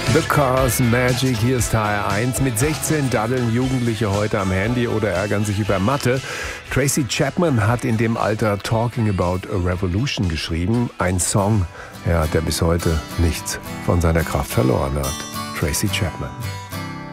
The Cars Magic, hier ist HR1. Mit 16 daddeln Jugendliche heute am Handy oder ärgern sich über Mathe. Tracy Chapman hat in dem Alter Talking About a Revolution geschrieben. Ein Song, ja, der bis heute nichts von seiner Kraft verloren hat. Tracy Chapman.